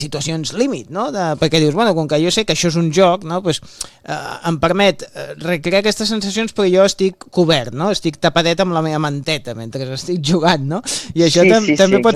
situacions límit, no? Perquè dius, bueno, com que jo sé que això és un joc, no? Pues, em permet recrear aquestes sensacions perquè jo estic cobert, no? Estic tapadet amb la meva manteta mentre estic jugant, no? I això també pot